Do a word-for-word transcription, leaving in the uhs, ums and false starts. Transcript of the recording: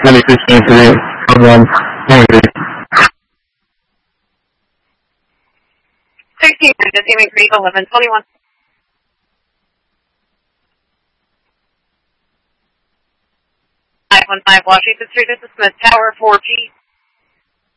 Let me fifteen to the one. sixteen, Disney Creek, eleven twenty-one. five one five Washington Street, this is Smith Tower, four G.